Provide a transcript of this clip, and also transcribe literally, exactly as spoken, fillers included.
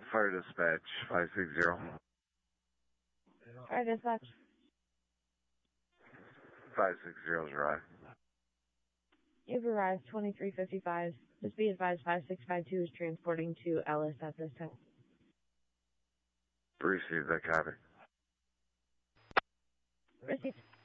Fire dispatch, five six zero. Fire dispatch. five six zero is arrived. You've arrived twenty-three fifty-five. Just be advised five six five two is transporting to Ellis at this time. Received that copy. Received.